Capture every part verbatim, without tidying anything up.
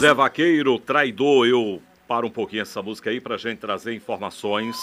Zé Vaqueiro, Traidor. Eu paro um pouquinho essa música aí pra gente trazer informações.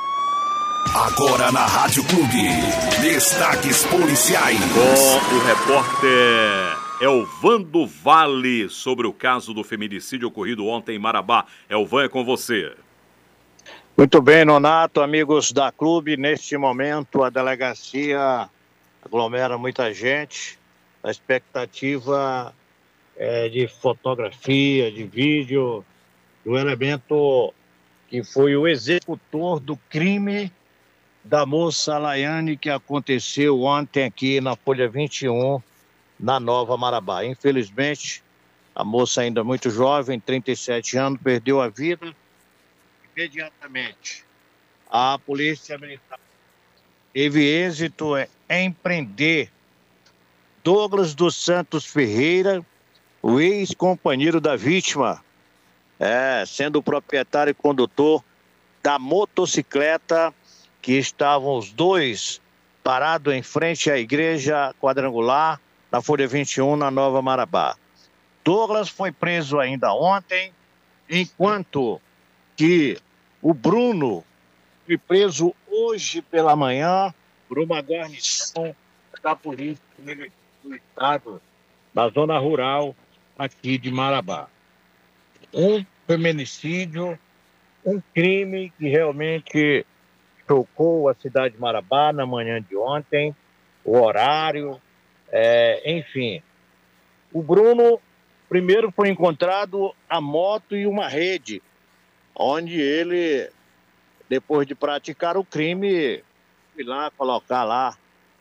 Agora na Rádio Clube, destaques policiais. Com o repórter Elvando Vale sobre o caso do feminicídio ocorrido ontem em Marabá. Elvan, é com você. Muito bem, Nonato, amigos da Clube. Neste momento, a delegacia aglomera muita gente. A expectativa é de fotografia, de vídeo, do elemento que foi o executor do crime da moça Laiane, que aconteceu ontem aqui na Folha vinte e um, na Nova Marabá. Infelizmente, a moça ainda muito jovem, trinta e sete anos, perdeu a vida. Imediatamente, a Polícia Militar teve êxito em prender Douglas dos Santos Ferreira, o ex-companheiro da vítima, é, sendo o proprietário e condutor da motocicleta, que estavam os dois parados em frente à igreja quadrangular, na Folha vinte e um, na Nova Marabá. Douglas foi preso ainda ontem, enquanto que o Bruno foi preso hoje pela manhã por uma guarnição da Polícia do Estado, da zona rural aqui de Marabá. Um feminicídio, um crime que realmente chocou a cidade de Marabá na manhã de ontem, o horário, é, enfim. O Bruno, primeiro foi encontrado a moto e uma rede, onde ele, depois de praticar o crime, foi lá colocar lá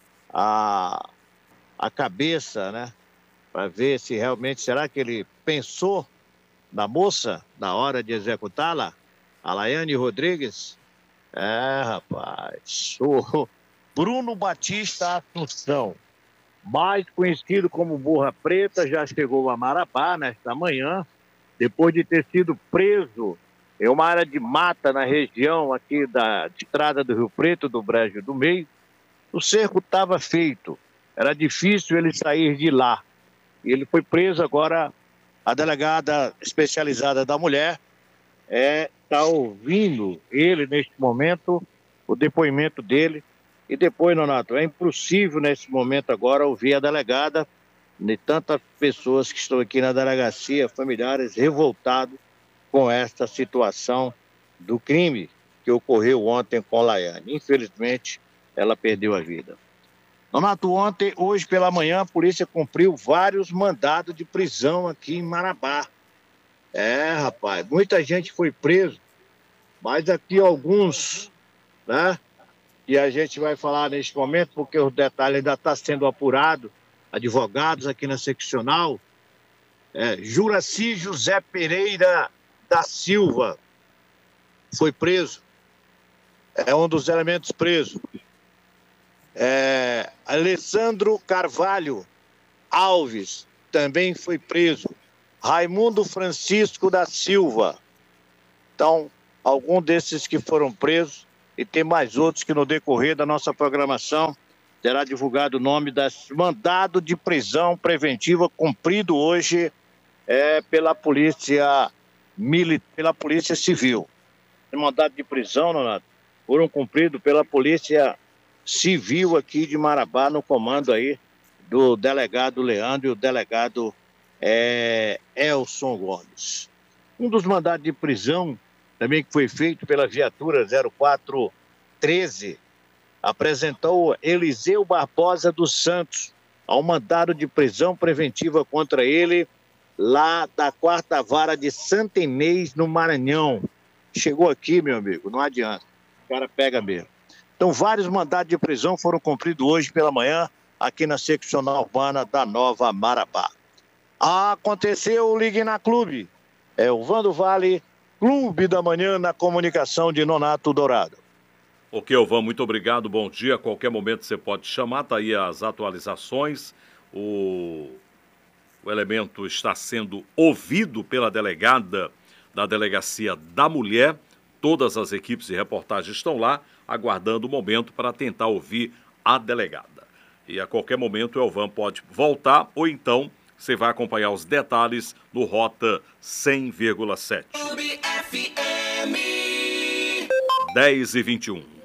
a, a cabeça, né? Para ver se realmente, será que ele pensou na moça na hora de executá-la? A Laiane Rodrigues? É, rapaz, o Bruno Batista Assunção, mais conhecido como Burra Preta, já chegou a Marabá nesta manhã, depois de ter sido preso em uma área de mata na região aqui da estrada do Rio Preto, do Brejo do Meio. O cerco estava feito, era difícil ele sair de lá. E ele foi preso agora. A delegada especializada da mulher está ouvindo ele neste momento, o depoimento dele. E depois, Nonato, é impossível nesse momento agora ouvir a delegada, de tantas pessoas que estão aqui na delegacia, familiares revoltados com esta situação do crime que ocorreu ontem com Laiane. Infelizmente, ela perdeu a vida. Nonato, ontem, hoje pela manhã, a polícia cumpriu vários mandados de prisão aqui em Marabá. É, rapaz, muita gente foi preso, mas aqui alguns, né, e a gente vai falar neste momento, porque o detalhe ainda está sendo apurado, advogados aqui na seccional, é, Juraci José Pereira da Silva foi preso, é um dos elementos presos. É, Alessandro Carvalho Alves também foi preso. Raimundo Francisco da Silva. Então, algum desses que foram presos, e tem mais outros que no decorrer da nossa programação terá divulgado o nome das mandado de prisão preventiva cumprido hoje é, pela polícia militar, pela polícia civil. O mandado de prisão, Nonato, foram cumpridos pela polícia civil aqui de Marabá, no comando aí do delegado Leandro e o delegado é, Elson Gomes. Um dos mandados de prisão, também que foi feito pela viatura zero quatro treze, apresentou Eliseu Barbosa dos Santos ao mandado de prisão preventiva contra ele, lá da quarta vara de Santa Inês, no Maranhão. Chegou aqui, meu amigo, não adianta, o cara pega mesmo. Então, vários mandados de prisão foram cumpridos hoje pela manhã, aqui na seccional urbana da Nova Marabá. Aconteceu o Ligue na Clube. É o Vando Vale, Clube da Manhã, na comunicação de Nonato Dourado. Ok, Elvan, muito obrigado, bom dia. A qualquer momento você pode chamar, tá aí as atualizações. O, o elemento está sendo ouvido pela delegada da Delegacia da Mulher. Todas as equipes de reportagem estão lá, aguardando o momento para tentar ouvir a delegada. E a qualquer momento o Elvan pode voltar ou então Você vai acompanhar os detalhes no Rota cem vírgula sete. Clube F M. dez e vinte e um.